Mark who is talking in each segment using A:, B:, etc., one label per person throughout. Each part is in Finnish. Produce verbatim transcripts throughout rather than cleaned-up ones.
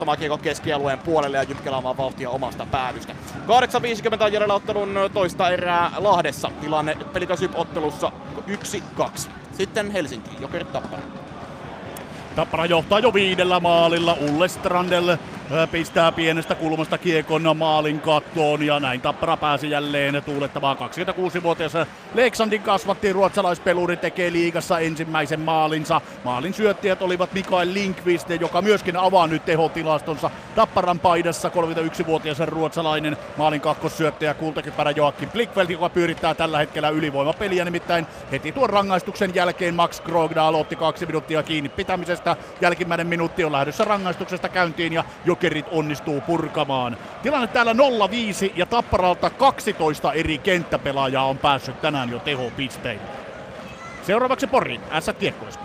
A: ottamaan kiekon keskialueen puolelle ja jytkelaamaan vauhtia omasta päädystä. kahdeksan viisikymmentä on jäljellä ottelun toista erää Lahdessa. Tilanne Pelikan-Syp-ottelussa yksi kaksi. Sitten Helsinki, Jokerit Tappara.
B: Tappara johtaa jo viidellä maalilla. Ulle Strandel pistää pienestä kulmasta kiekon maalin kattoon ja näin Tappara pääsi jälleen tuulettamaan. kaksikymmentäkuusivuotias Leksandin kasvatti ruotsalaispeluri tekee liigassa ensimmäisen maalinsa. Maalin syöttäjät olivat Mikael Lindqvist, joka myöskin avaa nyt tehotilastonsa Tapparan paidassa. kolmekymmentäyksivuotias ruotsalainen maalin kakkossyöttäjä kultakypärä Joakim Blichfeldt, joka pyörittää tällä hetkellä ylivoimapeliä. Nimittäin heti tuon rangaistuksen jälkeen Max Krogdal otti kaksi minuuttia kiinni pitämisestä. Jälkimmäinen minuutti on lähdössä rangaistuksesta käyntiin ja Jokerit onnistuu purkamaan. Tilanne täällä nolla viisi ja Tapparalta kaksitoista eri kenttäpelaajaa on päässyt tänään jo tehopisteille. Seuraavaksi Pori, Ässät Kiekko Espoo.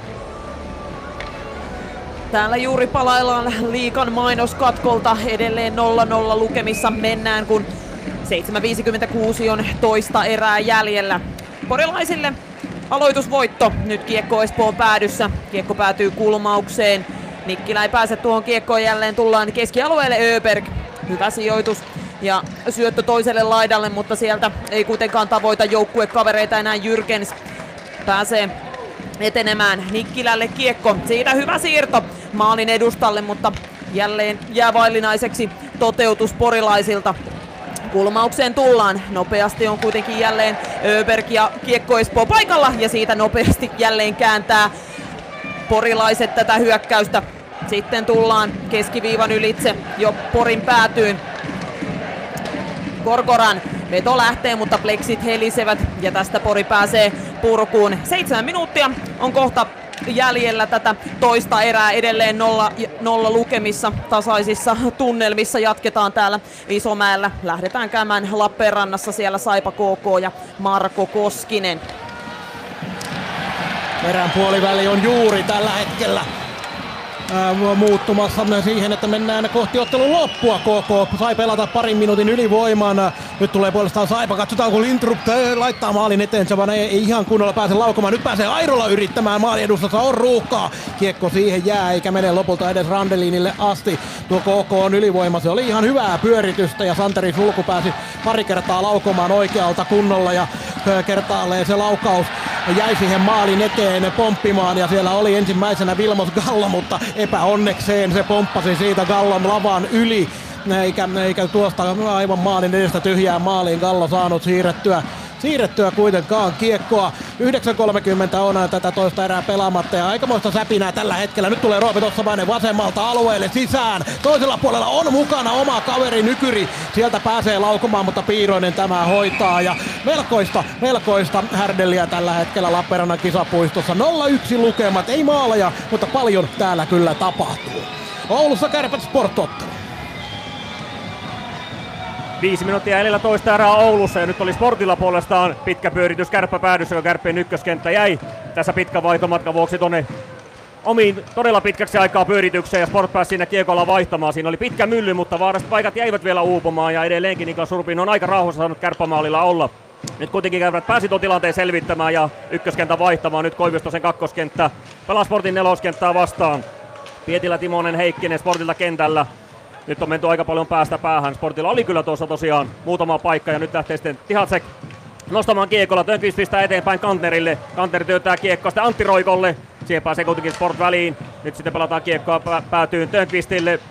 C: Täällä juuri palaillaan liigan mainoskatkolta, edelleen nolla nolla lukemissa mennään, kun seitsemän viisikymmentäkuusi on toista erää jäljellä. Porilaisille aloitusvoitto, nyt Kiekko Espoon päädyssä, kiekko päätyy kulmaukseen. Nikkilä ei pääse tuohon kiekkoon, jälleen tullaan keskialueelle Öberg. Hyvä sijoitus ja syöttö toiselle laidalle, mutta sieltä ei kuitenkaan tavoita joukkuekavereita enää. Jürgens pääsee etenemään Nikkilälle kiekko. Siitä hyvä siirto maalin edustalle, mutta jälleen jää vaillinaiseksi toteutus porilaisilta. Kulmaukseen tullaan. Nopeasti on kuitenkin jälleen Öberg ja Kiekko Espoo paikalla ja siitä nopeasti jälleen kääntää porilaiset tätä hyökkäystä. Sitten tullaan keskiviivan ylitse jo Porin päätyyn. Gorgoran veto lähtee, mutta pleksit helisevät ja tästä Pori pääsee purkuun. Seitsemän minuuttia on kohta jäljellä tätä toista erää, edelleen nolla, nolla lukemissa, tasaisissa tunnelmissa jatketaan täällä Isomäellä. Lähdetään käymään Lappeenrannassa, siellä Saipa K K ja Marko Koskinen.
D: Erän puoliväli on juuri tällä hetkellä ää, muuttumassa siihen, että mennään kohti ottelun loppua. K K sai pelata parin minuutin ylivoiman. Nyt tulee puolestaan Saipa. Katsotaan, kun Lindrup laittaa maalin eteensä, vaan ei, ei ihan kunnolla pääse laukomaan. Nyt pääsee Airola yrittämään. Maalin edustassa on ruuhkaa. Kiekko siihen jää, eikä mene lopulta edes Randelinille asti. Tuo K K on ylivoima. Se oli ihan hyvää pyöritystä ja Santeri Sulku pääsi pari kertaa laukomaan oikealta kunnolla ja kertaalleen se laukaus jäi siihen maalin eteen pomppimaan ja siellä oli ensimmäisenä Vilmos Gallo, mutta epäonnekseen se pomppasi siitä Gallon lavan yli. Eikä, eikä tuosta aivan maalin edestä tyhjään maaliin Gallo saanut siirrettyä, siirrettyä kuitenkaan kiekkoa. yhdeksän kolmekymmentä on tätä toista erää pelaamatta ja aikamoista säpinää tällä hetkellä. Nyt tulee Roope Tossavainen vasemmalta alueelle sisään. Toisella puolella on mukana oma kaveri Nykyri. Sieltä pääsee laukomaan, mutta Piiroinen tämä hoitaa. Ja melkoista, melkoista härdeliä tällä hetkellä Lappeenrannan kisapuistossa. nolla yksi lukemat, ei maaleja, mutta paljon täällä kyllä tapahtuu. Oulussa Kärpät Sport-ottelu.
E: Viisi minuuttia jäljellä toista erää Oulussa ja nyt oli Sportilla puolestaan pitkä pyöritys Kärppä päädyssä, kun Kärppien ykköskenttä jäi tässä pitkän vaihtomatkan vuoksi tonne omiin todella pitkäksi aikaa pyöritykseen ja Sport pääsi siinä kiekolla vaihtamaan. Siinä oli pitkä mylly, mutta vaaralliset paikat jäivät vielä uupumaan ja edelleenkin Niklas Surpin on aika rauhassa saanut Kärppämaalilla olla. Nyt kuitenkin Kärpät pääsi tuon tilanteen selvittämään ja ykköskenttä vaihtamaan. Nyt Koivistosen kakkoskenttä pelaa Sportin neloskenttää vastaan. Pietilä, Timonen, Heikkinen Sportilta kentällä. Nyt on menty aika paljon päästä päähän. Sportilla oli kyllä tuossa tosiaan muutama paikka ja nyt lähtee sitten Tihatsek nostamaan kiekolla. Tönqvist pistää eteenpäin Kantnerille. Kantner työtää kiekkoa sitten Antti Roikolle. Siihen pääsee kuitenkin Sport väliin. Nyt sitten pelataan kiekkoa pä- päätyyn Tönqvistille.